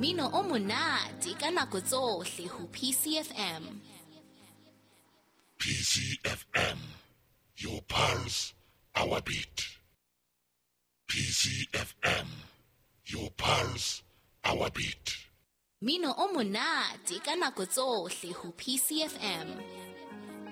Mmino o monate ka nako tsohle ho PCFM. PCFM, your pulse, our beat. PCFM, your pulse, our beat. Mmino o monate ka nako tsohle ho PCFM.